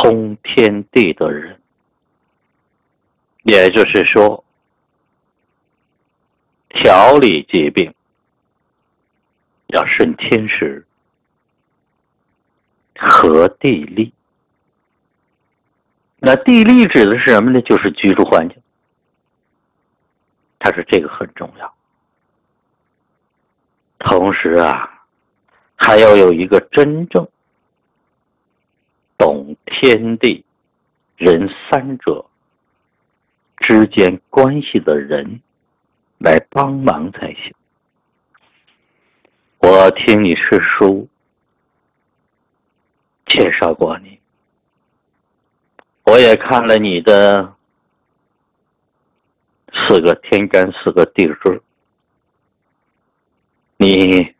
通天地的人。也就是说，调理疾病要顺天时，合地利。那地利指的是什么呢？就是居住环境。它是这个很重要。同时还要有一个真正懂天地人三者之间关系的人来帮忙才行。我听你师叔介绍过你，我也看了你的4个天干4个地支，你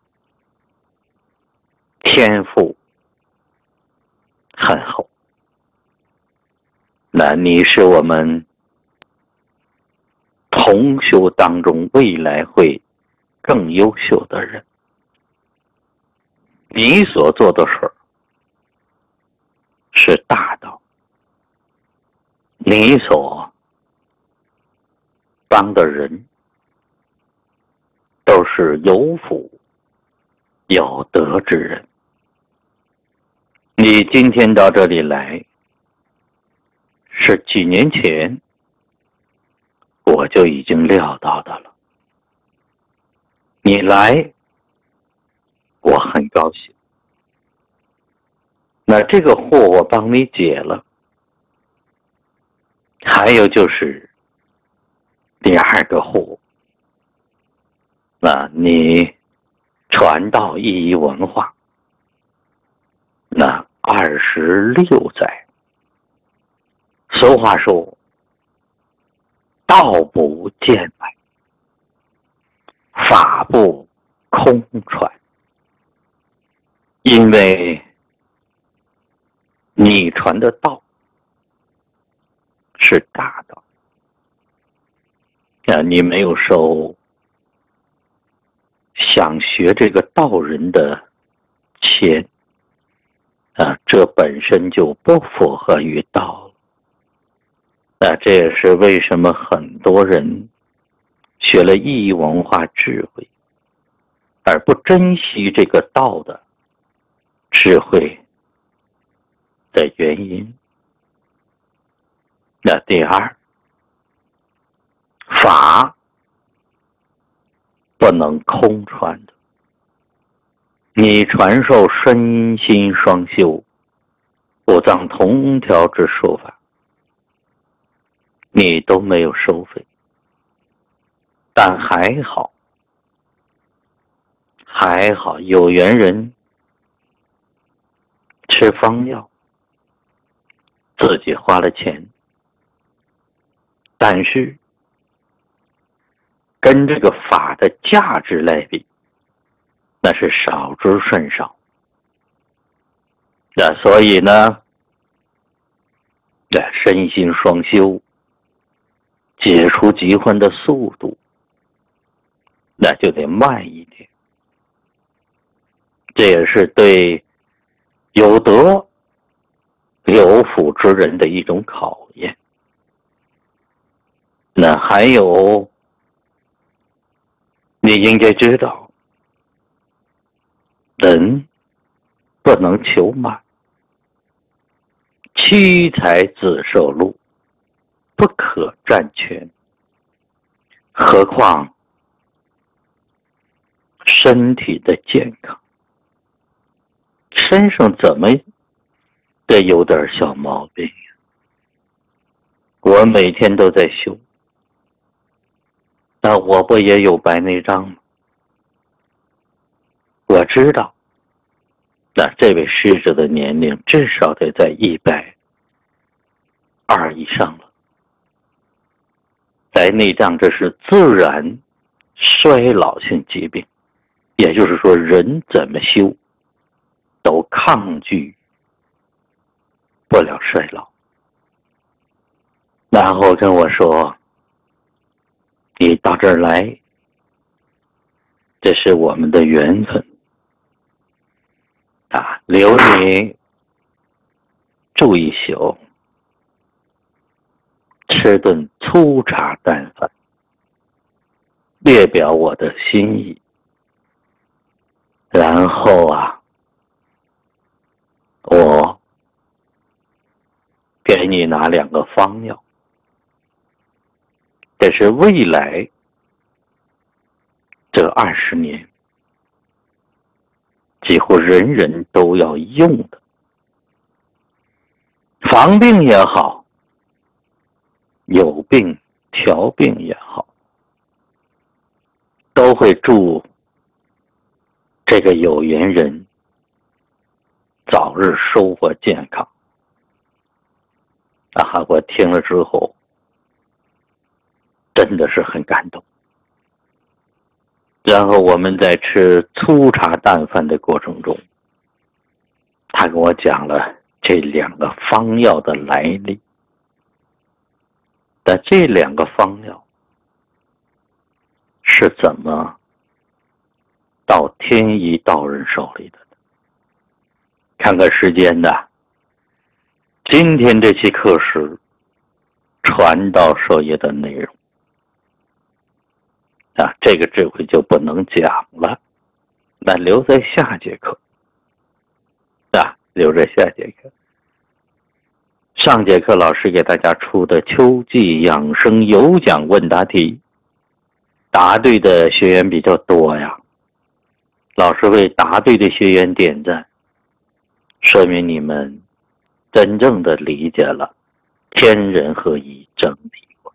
天赋很厚，那你是我们同修当中未来会更优秀的人。你所做的事是大道，你所帮的人都是有福有德之人。你今天到这里来，是几年前我就已经料到的了。你来，我很高兴。那这个祸我帮你解了。还有就是第2个祸，那你传道意义文化，那26载。俗话说，道不见外，法不空传。因为你传的道是大道，你没有收想学这个道人的钱这本身就不符合于道了。这也是为什么很多人学了意义文化智慧，而不珍惜这个道的智慧的原因。那第2，法不能空传的。你传授身心双修、五脏同调之术法，你都没有收费。但还好有缘人吃方药，自己花了钱，但是跟这个法的价值来比，那是少之甚少。所以呢，身心双修，解除疾患的速度那就得慢一点。这也是对有德有福之人的一种考验。那还有，你应该知道，人不能求满，妻财子受禄，不可占全。何况身体的健康，身上怎么得有点小毛病呀？我每天都在修，那我不也有白内障吗？我知道，那这位逝者的年龄至少得在120以上了。白内障这是自然衰老性疾病，也就是说人怎么修都抗拒不了衰老。然后跟我说，你到这儿来，这是我们的缘分留你住一宿，吃顿粗茶淡饭，略表我的心意。然后我给你拿2个方药，这是未来这20年几乎人人都要用的，防病也好，有病调病也好，都会祝这个有缘人早日收获健康。我听了之后真的是很感动。然后我们在吃粗茶淡饭的过程中，他跟我讲了这2个方药的来历。但这2个方药是怎么到天一道人手里的？看看时间的，今天这期课时传道授业的内容这个智慧就不能讲了，那留在下节课留在下节课。上节课老师给大家出的秋季养生有奖问答题，答对的学员比较多呀，老师为答对的学员点赞，说明你们真正的理解了天人合一整体观，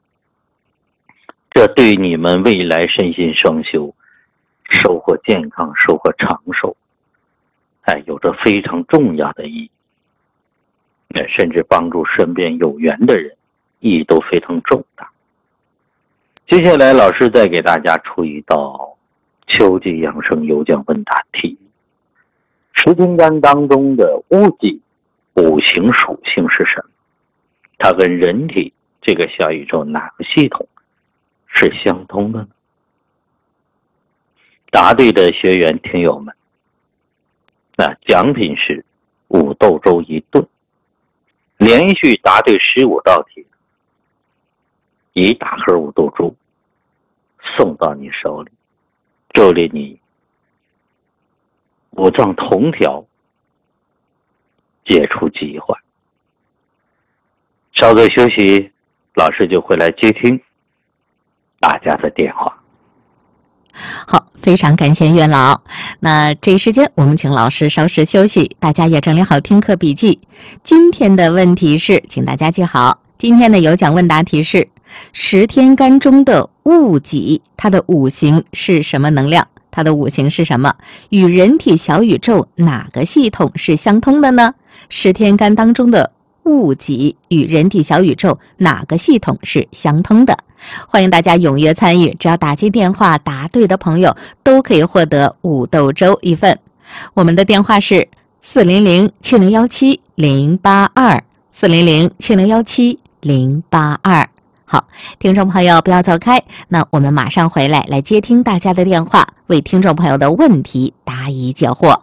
这对你们未来身心双修、收获健康、收获长寿有着非常重要的意义，甚至帮助身边有缘的人，意义都非常重大。接下来老师再给大家出一道秋季养生有奖问答题。十天干当中的戊己5行属性是什么？它跟人体这个小宇宙哪个系统是相通的呢？答对的学员听友们，奖品是5豆粥1顿，连续答对15道题，1大盒5豆粥送到你手里，祝愿你五脏同调，解除疾患。稍作休息，老师就会来接听大家的电话。 好，非常感谢岳老。那这一时间我们请老师稍事休息，大家也整理好听课笔记。今天的问题是，请大家记好，今天的有奖问答题是10天干中的戊己，它的5行是什么能量？它的5行是什么？与人体小宇宙哪个系统是相通的呢？10天干当中的戊己与人体小宇宙哪个系统是相通的？欢迎大家踊跃参与，只要打进电话答对的朋友都可以获得5豆粥1份。我们的电话是400-7017-082，400-7017-082。好，听众朋友不要走开，那我们马上回来接听大家的电话，为听众朋友的问题答疑解惑。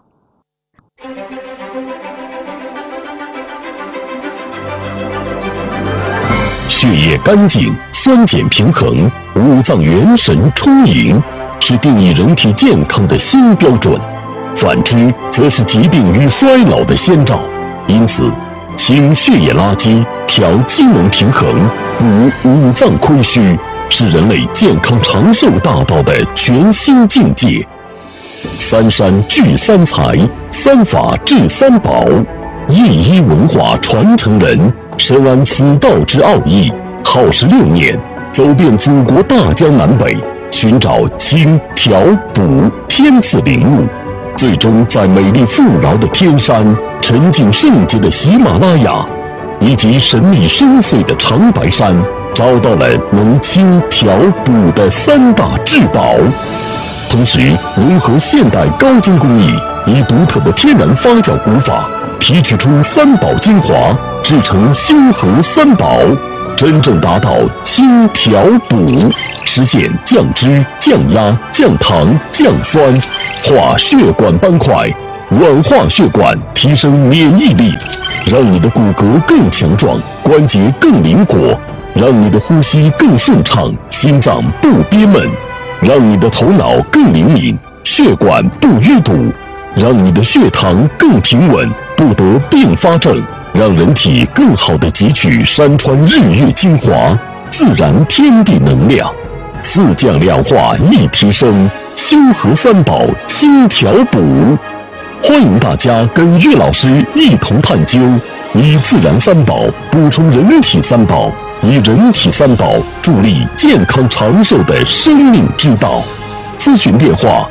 血液干净，酸碱平衡，五脏元神充盈，是定义人体健康的新标准。反之，则是疾病与衰老的先兆。因此，清血液垃圾，调机能平衡，补五脏亏虚，是人类健康长寿大道的全新境界。3山聚3才，3法治3宝，叶一文化传承人深谙此道之奥义，耗时6年，走遍祖国大江南北，寻找清调补天赐灵物，最终在美丽富饶的天山、沉静圣洁的喜马拉雅以及神秘深邃的长白山，找到了能清调补的3大至宝。同时融合现代高精工艺，以独特的天然发酵古法提取出3宝精华，制成星河3宝，真正达到清调补，实现降脂、降压、降糖、降酸，化血管斑块，软化血管，提升免疫力。 让你的骨骼更强壮，关节更灵活，让你的呼吸更顺畅，心脏不憋闷，让你的头脑更灵敏，血管不淤堵，让你的血糖更平稳，不得并发症，让人体更好地汲取山川日月精华，自然天地能量。四降两化一提升，修和三宝轻调补。欢迎大家跟岳老师一同探究，以自然三宝补充人体三宝，以人体三宝助力健康长寿的生命之道。咨询电话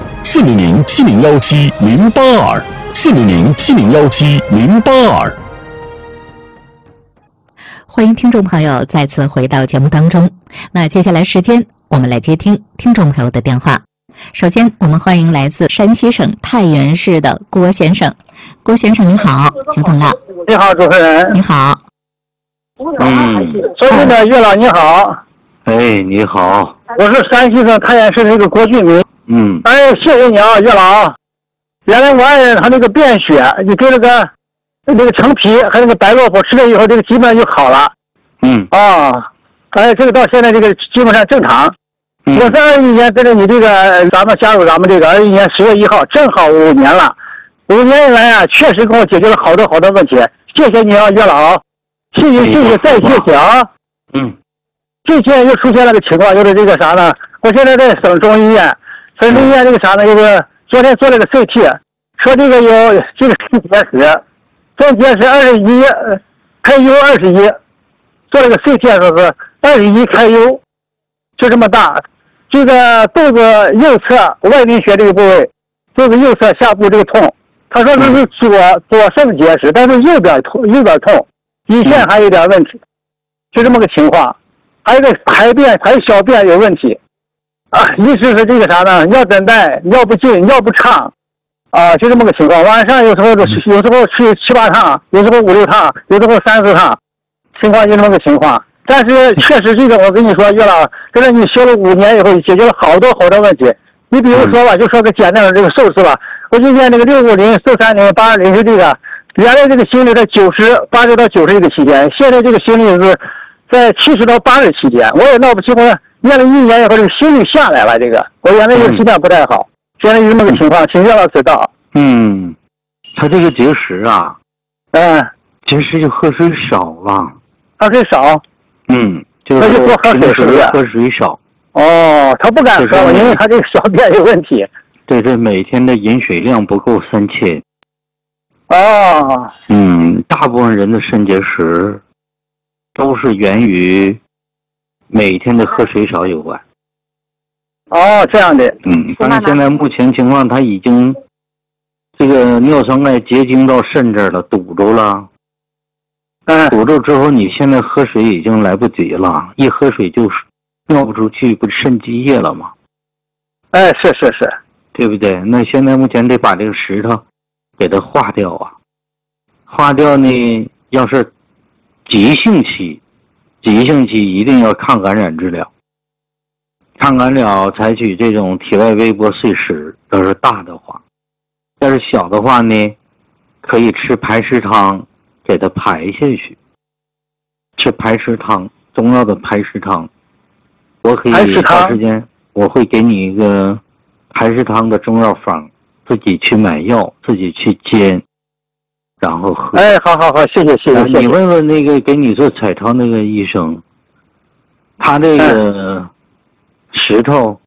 ：400-7017-082，400-7017-082。 欢迎听众朋友再次回到节目当中。那接下来时间，我们来接听听众朋友的电话。首先，我们欢迎来自山西省太原市的郭先生。郭先生您好，久等了。 你好，主持人。 你好。 所以呢，岳老你好。 哎，你好。 我是山西省太原市的一个郭俊民。哎，谢谢你啊，岳老。原来我爱人他那个便血，你给那个橙皮还有那个白萝卜吃了以后，这个基本上就好了。哎，这个到现在这个基本上正常。我是21年跟着你这个咱们加入咱们这个21年10月1号，正好5年了。5年以来啊，确实给我解决了好多问题。谢谢你啊，岳老。谢谢再谢谢啊。最近又出现了个情况，就是这个啥呢？我现在在省中医院，这个啥呢？就是昨天做了个 CT， 说这个有这个肾结石，肾结石21，开优21，做了个 CT 说是21开优，就这么大。这个肚子右侧外阴穴这个部位，肚子右侧下部这个痛，他说这是左肾结石，但是右边痛，胰腺还有点问题，就这么个情况。还有个排便还有小便有问题啊，意思是这个啥呢？尿诊带、尿不尽、尿不畅啊，就这么个情况。晚上有时候去7、8趟，有时候5、6趟，有时候3、4趟，情况就这么个情况。但是确实这个我跟你说，岳老，跟着你修了5年以后，解决了好多问题。你比如说吧，就说个简单的这个寿司吧，我今年那个650、430、820是这个，原来这个心率在80到90这个期间，现在这个心率是在70到80期间。我也闹不清楚，验了1年以后，这个心率下来了。这个我原来这个心跳不太好，现在就这么个情况，请岳老指导。 他这个结石啊，结石就喝水少了， 喝水少。 就是那就多喝水是不是？ 喝水少。 他不敢喝了，因为他这个小便有问题。 对，这每天的饮水量不够3千。大部分人的肾结石都是源于每天的喝水少有关。 这样的。 但是现在目前情况，他已经这个尿酸钙结晶到肾这儿了，堵住了。堵住之后，你现在喝水已经来不及了，一喝水就尿不出去，不是肾积液了吗？ 是， 对不对？那现在目前得把这个石头给它化掉啊，化掉呢，要是急性期一定要抗感染治疗，抗感疗采取这种体外微波碎石，要是大的话，要是小的话呢，可以吃排石汤给它排下去，吃排石汤，中药的排石汤。我可以长时间，我会给你一个排石汤的中药方，自己去买药，自己去煎，然后喝。 好，谢谢。 你问问那个给你做彩超那个医生，他这个石头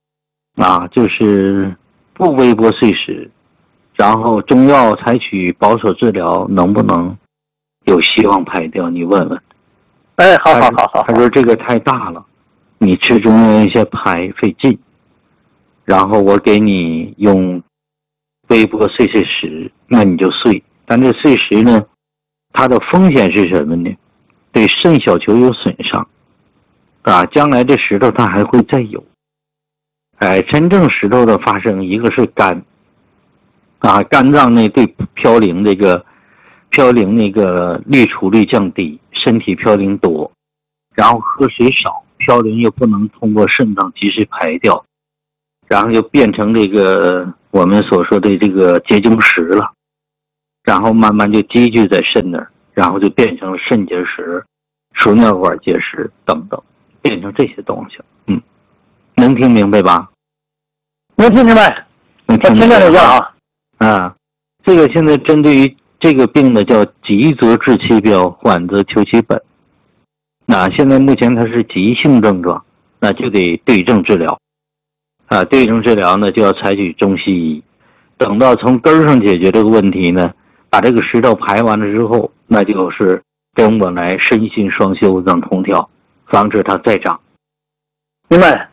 就是不微波碎石，然后中药采取保守治疗，能不能有希望排掉？你问问。 好。 他说这个太大了，你吃中药一些排费劲，然后我给你用微波碎石，那你就碎。但这碎石呢，它的风险是什么呢？对肾小球有损伤将来这石头它还会再有。真正石头的发生，一个是肝肝脏内对嘌呤那个滤除率降低，身体嘌呤多，然后喝水少，嘌呤又不能通过肾脏及时排掉，然后就变成这个我们所说的这个结晶石了，然后慢慢就积聚在肾那儿， 然后就变成了肾结石、输尿管结石等等，变成这些东西。能听明白吧？ 能听明白， 能听明白这个啊。这个现在针对于这个病呢，叫急则治其表，缓则求其本。那现在目前它是急性症状，那就得对症治疗。对症治疗呢，就要采取中西医。等到从根儿上解决这个问题呢，把这个石头排完了之后，那就是跟我来身心双修、五脏同调，防止它再长。 明白。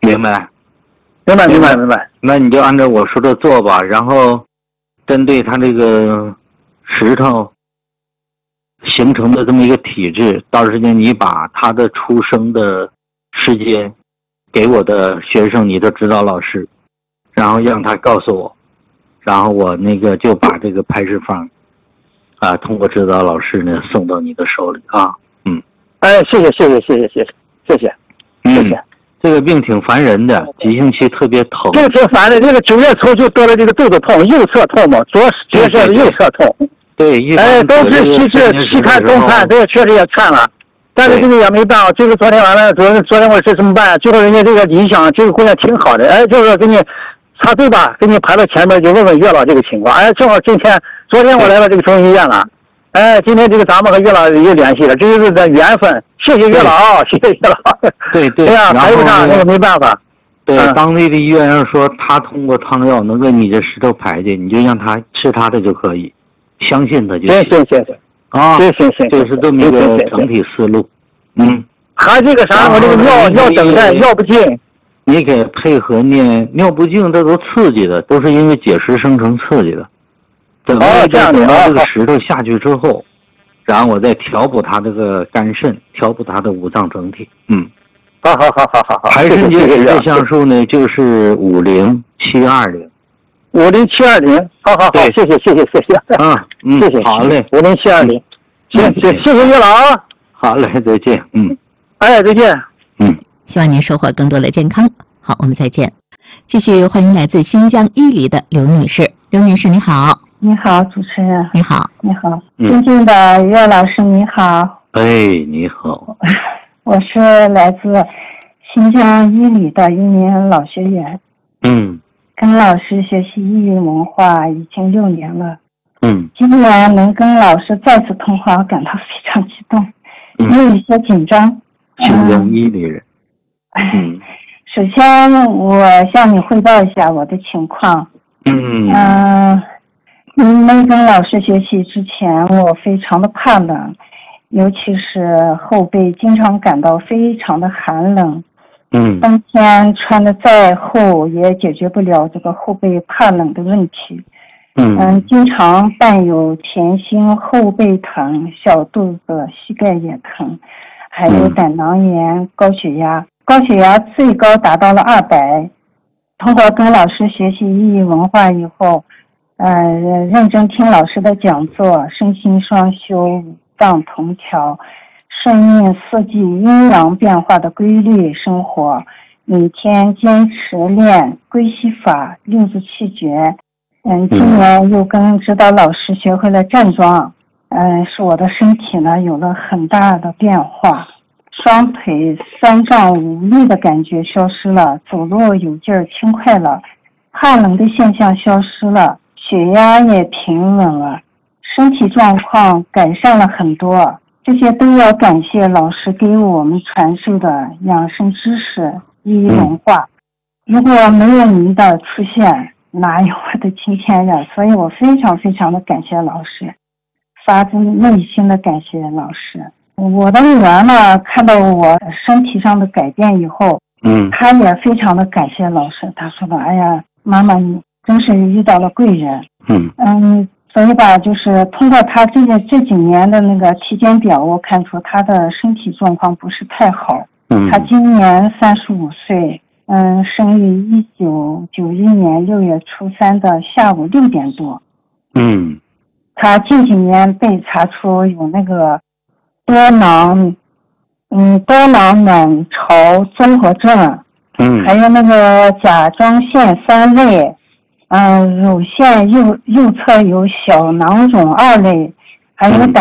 那你就按照我说的做吧，然后针对它这个石头形成的这么一个体质，到时间你把他的出生的时间给我的学生，你的指导老师，然后让他告诉我，然后我那个就把这个拍摄方通过指导老师呢送到你的手里啊。 谢谢。 这个病挺烦人的，急性期特别疼。 这个挺烦的，这个9月初就得了这个肚子痛，右侧痛嘛，左角色的右侧痛。 对， 都是西看东看，这个确实也看了，但是这个也没办法。就是昨天完了，昨天我是怎么办？最后人家这个理想，这个姑娘挺好的，就是给你插队吧，给你排到前面，就问问岳老这个情况。正好昨天我来到这个中医院了。今天这个咱们和岳老有联系了，这就是这缘分。谢谢岳老，谢谢岳老。 对， 哎呀，排不上那个没办法。 对，当地的医院要说他通过汤药能给你这石头排去，你就让他吃他的就可以，相信他就行。 行。 行，这是这么一个整体思路。 还这个啥，我这个尿等待尿不尽， 你给配合念尿不尽，这都刺激的，都是因为结石生成刺激的。等到这个石头下去之后，然后我再调补它这个肝肾，调补它的五脏整体。 好。 排肾结石的项数呢，就是50720。 50720，好，谢谢。谢谢， 好嘞 ，50720，行，谢谢岳老啊。 好嘞，再见。 再见。 希望您收获更多的健康。好，我们再见。继续欢迎来自新疆伊犁的刘女士。刘女士，你好。 你好，主持人。 你好。 尊敬的岳老师，你好。 你好。 我是来自新疆伊犁的一名老学员。跟老师学习异域文化已经6年了。今年能跟老师再次通话，我感到非常激动，也有一些紧张。 新疆伊犁人。 首先我向你汇报一下我的情况。没跟老师学习之前，我非常的怕冷，尤其是后背经常感到非常的寒冷。冬天穿的再厚也解决不了这个后背怕冷的问题。经常伴有前心、后背疼、小肚子、膝盖也疼，还有胆囊炎、高血压最高达到了200。通过跟老师学习异域文化以后，认真听老师的讲座，身心双修、五脏同调，顺应四季阴阳变化的规律生活，每天坚持练归息法、6字气诀。今年又跟指导老师学会了站桩，使我的身体呢有了很大的变化，双腿酸胀无力的感觉消失了，走路有劲儿轻快了，怕冷的现象消失了，血压也平稳了，身体状况改善了很多。这些都要感谢老师给我们传授的养生知识、异域文化。如果没有您的出现，哪有我的今天呀？所以我非常非常的感谢老师，发自内心的感谢老师。我的女儿呢，看到我身体上的改变以后，她也非常的感谢老师。她说的：“哎呀，妈妈，你真是遇到了贵人。”所以吧，就是通过她这几年的那个体检表，我看出她的身体状况不是太好。她今年35岁。生于1991年6月初3的下午6点多。他近几年被查出有那个多囊卵巢综合症，还有那个甲状腺3类，乳腺右侧有小囊肿2类，还有